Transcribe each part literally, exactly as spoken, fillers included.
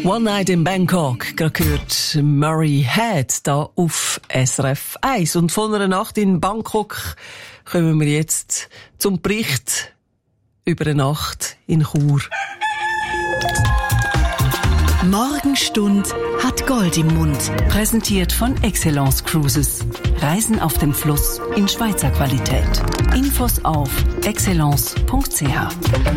One Night in Bangkok, gerade gehört Murray Head da auf S R F eins. Und von einer Nacht in Bangkok kommen wir jetzt zum Bericht über eine Nacht in Chur. Morgenstund hat Gold im Mund. Präsentiert von Excellence Cruises. Reisen auf dem Fluss in Schweizer Qualität. Infos auf excellence punkt c h.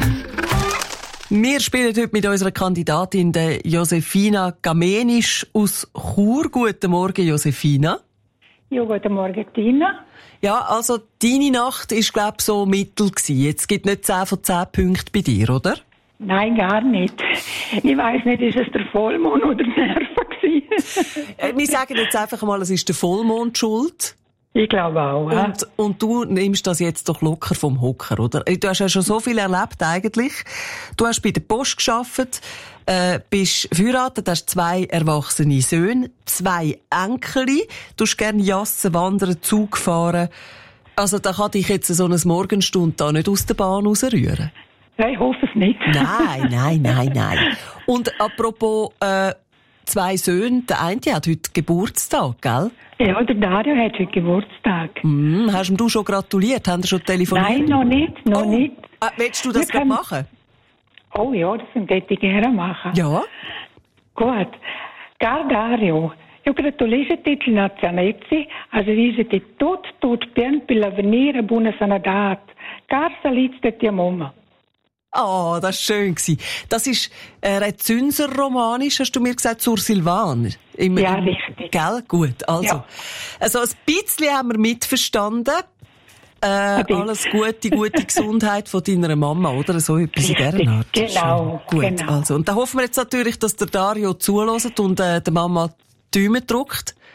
Wir spielen heute mit unserer Kandidatin, der Josefina Gamenisch aus Chur. Guten Morgen, Josefina. Ja, guten Morgen, Tina. Ja, also deine Nacht war, glaube ich, so mittel gewesen. Jetzt gibt nicht zehn von zehn Punkten bei dir, oder? Nein, gar nicht. Ich weiss nicht, ist es der Vollmond oder die Nerven gewesen? äh, wir sagen jetzt einfach mal, es ist der Vollmond schuld. Ich glaube auch. Ja. Und, und du nimmst das jetzt doch locker vom Hocker, oder? Du hast ja schon so viel erlebt eigentlich. Du hast bei der Post gearbeitet, äh, bist verheiratet, hast zwei erwachsene Söhne, zwei Enkeli, du hast gerne Jassen, wandern, Zug fahren. Also da kann dich jetzt so eine Morgenstunde da nicht aus der Bahn rausrühren. Ja, ich hoffe es nicht. Nein, nein, nein, nein. Und apropos äh, zwei Söhne, der eine hat heute Geburtstag, gell? Ja, der Dario hat heute Geburtstag. Mm, hast du schon gratuliert? Haben Sie schon telefoniert? Nein, noch nicht, noch oh. nicht. Ah, willst du das gerade machen? Oh ja, das würde ich gerne machen. Ja. Gut. Caro Dario, io gratulisco-ti il nazionale, also visiti tutto, tutto bien per l'avvenire, buona sanità. Car salizte ti mamma. Oh, das war schön. Das ist äh, Rezünser-Romanisch, hast du mir gesagt, zur Silvan. Im, ja, im, richtig. Gell? Gut, also. Ja. Also ein bisschen haben wir mitverstanden. Äh, alles Gute, gute Gesundheit von deiner Mama, oder? So etwas richtig, in dieser Art. Genau, Gut, genau. also. Und da hoffen wir jetzt natürlich, dass der Dario zuhört und äh, der Mama die Daumen drückt.